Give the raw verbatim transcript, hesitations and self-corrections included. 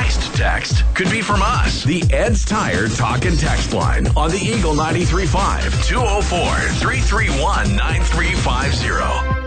next text could be from us. The Ed's Tire Talk and Text line on the Eagle ninety-three point five, two oh four, three three one, nine three five zero.